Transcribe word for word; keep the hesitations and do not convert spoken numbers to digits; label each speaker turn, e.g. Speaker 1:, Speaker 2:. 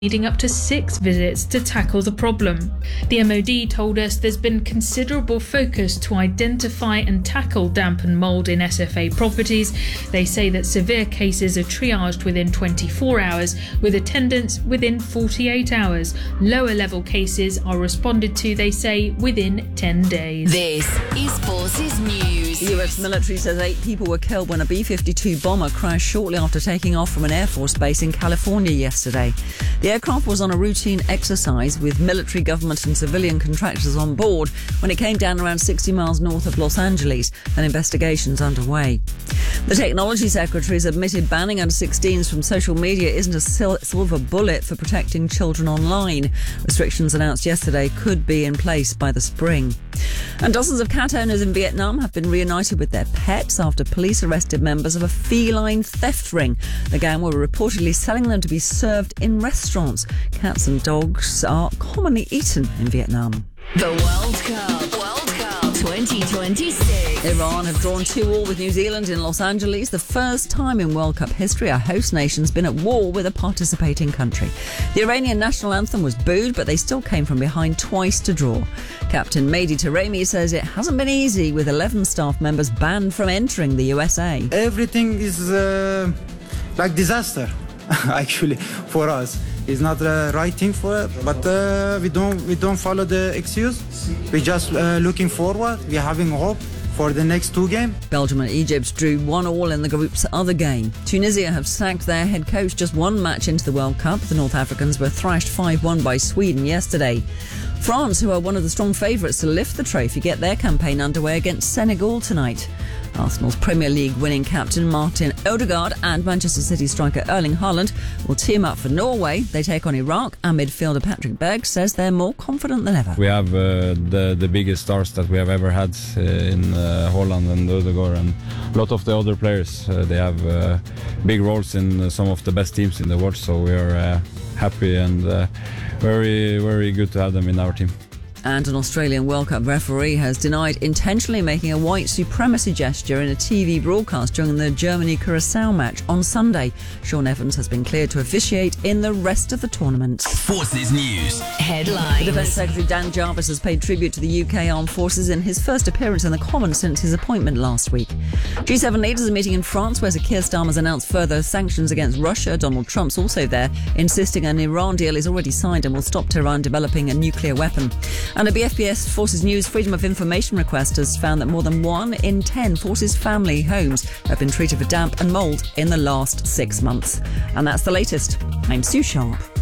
Speaker 1: needing up to six visits to tackle the problem. The M O D told us there's been considerable focus to identify and tackle damp and mould in S F A properties. They say that severe cases are triaged within twenty-four hours, with attendance within forty-eight hours. Lower level cases are responded to, they say, within ten days.
Speaker 2: This is Forces News.
Speaker 3: The U S military says eight people were killed when a B fifty-two bomber crashed shortly after taking off from an Air Force base in California yesterday. The aircraft was on a routine exercise with military, government and civilian contractors on board when it came down around sixty miles north of Los Angeles, and investigations underway. The Technology Secretary has admitted banning under sixteens from social media isn't a sil- silver bullet for protecting children online. Restrictions announced yesterday could be in place by the spring. And dozens of cat owners in Vietnam have been reunited with their pets after police arrested members of a feline theft ring. The gang were reportedly selling them to be served in restaurants. Cats and dogs are commonly eaten in Vietnam.
Speaker 2: The World Cup. World Cup twenty twenty-six.
Speaker 3: Iran have drawn two all with New Zealand in Los Angeles. The first time in World Cup history a host nation's been at war with a participating country. The Iranian national anthem was booed, but they still came from behind twice to draw. Captain Mehdi Taremi says it hasn't been easy, with eleven staff members banned from entering the U S A.
Speaker 4: Everything is uh, like disaster, actually, for us. It's not the right thing for it, but uh, we don't we don't follow the excuse. We're just uh, looking forward. We're having hope for the next two games.
Speaker 3: Belgium and Egypt drew one all in the group's other game. Tunisia have sacked their head coach just one match into the World Cup. The North Africans were thrashed five one by Sweden yesterday. France, who are one of the strong favourites to lift the trophy, get their campaign underway against Senegal tonight. Arsenal's Premier League winning captain Martin Odegaard and Manchester City striker Erling Haaland will team up for Norway. They take on Iraq, and midfielder Patrick Berg says they're more confident than ever.
Speaker 5: We have uh, the the biggest stars that we have ever had uh, in uh, Haaland and Odegaard, and a lot of the other players. Uh, they have uh, big roles in uh, some of the best teams in the world, so we are uh, happy and uh, very, very good to have them in our team.
Speaker 3: And an Australian World Cup referee has denied intentionally making a white supremacy gesture in a T V broadcast during the Germany-Curacao match on Sunday. Sean Evans has been cleared to officiate in the rest of the tournament.
Speaker 2: Forces News headlines.
Speaker 3: The Defence Secretary Dan Jarvis has paid tribute to the U K Armed Forces in his first appearance in the Commons since his appointment last week. G seven leaders are meeting in France, where Sir Keir Starmer's announced further sanctions against Russia. Donald Trump's also there, insisting an Iran deal is already signed and will stop Tehran developing a nuclear weapon. And a B F P S Forces News Freedom of Information request has found that more than one in ten Forces family homes have been treated for damp and mould in the last six months. And that's the latest. I'm Sue Sharp.